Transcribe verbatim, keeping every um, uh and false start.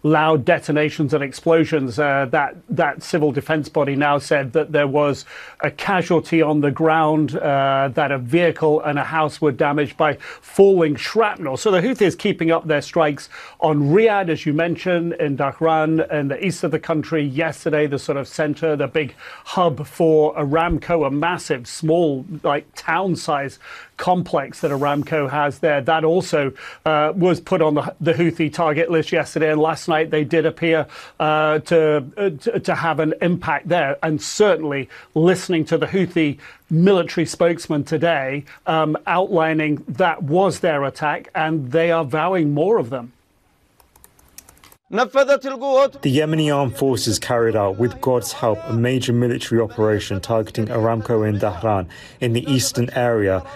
loud detonations and explosions. Uh, that, that civil defense body now said that there was a casualty on the ground, uh, that a vehicle and a house were damaged by falling shrapnel. So the Houthis keeping up their strikes on Riyadh, as you mentioned, in Dhahran, in the east of the country. Yesterday, the sort of center, the big hub for Aramco, a massive, small, like town-sized complex that Aramco has there. That also uh, was put on the, the Houthi target list yesterday, and last night they did appear uh, to, uh, to to have an impact there. And certainly, listening to the Houthi military spokesman today, um, outlining that was their attack, and they are vowing more of them. The Yemeni armed forces carried out, with God's help, a major military operation targeting Aramco in Dhahran in the eastern area